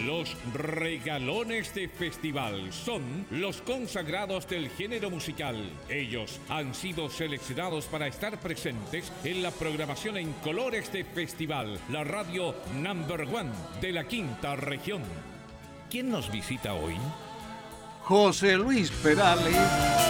Los regalones de festival son los consagrados del género musical. Ellos han sido seleccionados para estar presentes en la programación en colores de festival, la radio #1 de la quinta región. ¿Quién nos visita hoy? José Luis Perales.